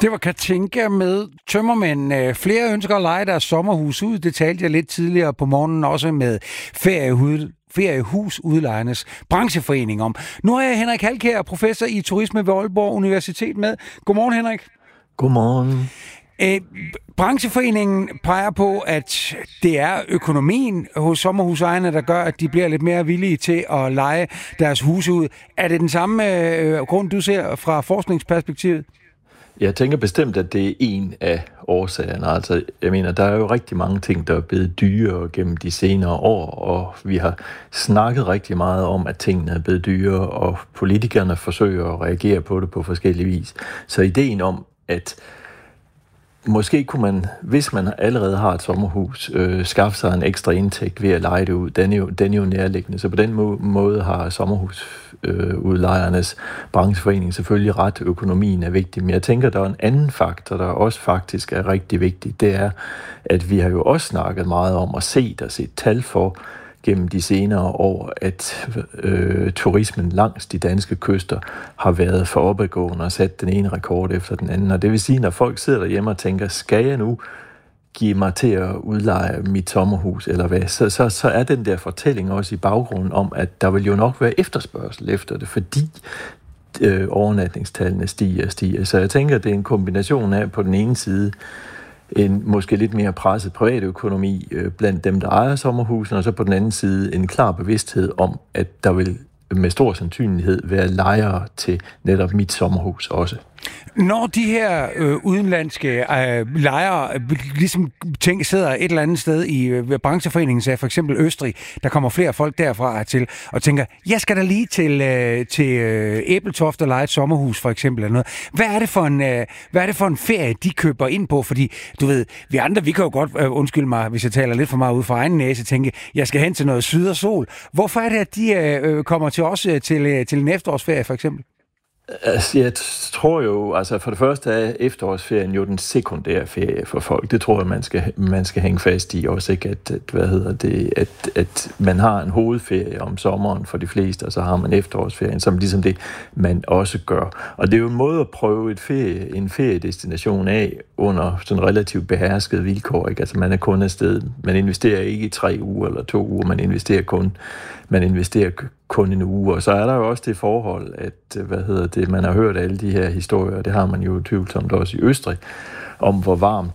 Det var Katinka med tømmermænd. Flere ønsker at leje deres sommerhus ud. Det talte jeg lidt tidligere på morgenen også med feriehusudlejernes brancheforening om. Nu har jeg Henrik Halkjær, professor i turisme ved Aalborg Universitet med. Godmorgen, Henrik. Godmorgen. Brancheforeningen peger på, at det er økonomien hos sommerhusejerne, der gør, at de bliver lidt mere villige til at leje deres huse ud. Er det den samme grund, du ser fra forskningsperspektivet? Jeg tænker bestemt, at det er en af årsagerne. Altså, jeg mener, der er jo rigtig mange ting, der er blevet dyrere gennem de senere år, og vi har snakket rigtig meget om, at tingene er blevet dyrere, og politikerne forsøger at reagere på det på forskellige vis. Så ideen om, at måske kunne man, hvis man allerede har et sommerhus, skaffe sig en ekstra indtægt ved at leje det ud. Den er jo nærliggende. Så på den måde har sommerhusudlejernes brancheforening selvfølgelig ret. Økonomien er vigtig. Men jeg tænker, der er en anden faktor, der også faktisk er rigtig vigtig. Det er, at vi har jo også snakket meget om at set tal for gennem de senere år, at turismen langs de danske kyster har været for opadgående og sat den ene rekord efter den anden. Og det vil sige, når folk sidder derhjemme og tænker, skal jeg nu give mig til at udleje mit sommerhus, eller hvad, så er den der fortælling også i baggrunden om, at der vil jo nok være efterspørgsel efter det, fordi overnatningstallene stiger. Så jeg tænker, at det er en kombination af på den ene side en måske lidt mere presset privatøkonomi blandt dem, der ejer sommerhusene, og så på den anden side en klar bevidsthed om, at der vil med stor sandsynlighed være lejere til netop mit sommerhus også. Når de her udenlandske lejere ligesom sidder et eller andet sted i brancheforeningen, så for eksempel Østrig, der kommer flere folk derfra til og tænker, jeg skal da lige til Ebeltoft og lege et sommerhus for eksempel eller noget. Hvad er det for en ferie, de køber ind på? Fordi du ved, vi andre, vi kan jo godt, undskyld mig, hvis jeg taler lidt for meget ud fra egen næse, tænke, jeg skal hen til noget syd og sol. Hvorfor er det, at de kommer til os til en efterårsferie for eksempel? Altså, jeg tror jo, altså for det første er efterårsferien jo den sekundære ferie for folk. Det tror jeg, man skal hænge fast i også, ikke? At man har en hovedferie om sommeren for de fleste, og så har man efterårsferien, som ligesom det, man også gør. Og det er jo en måde at prøve en feriedestination af under sådan relativt beherskede vilkår, ikke? Altså man er kun afsted. Man investerer ikke i 3 uger eller 2 uger, man investerer kun en uge, og så er der jo også det forhold, at man har hørt alle de her historier, og det har man jo tvivlsomt også i Østrig, om hvor varmt